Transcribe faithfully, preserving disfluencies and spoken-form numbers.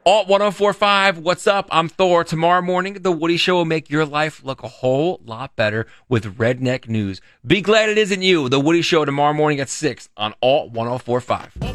Alt one oh four point five, what's up? I'm Thor. Tomorrow morning, The Woody Show will make your life look a whole lot better with redneck news. Be glad it isn't you. The Woody Show tomorrow morning at six on Alt one oh four point five.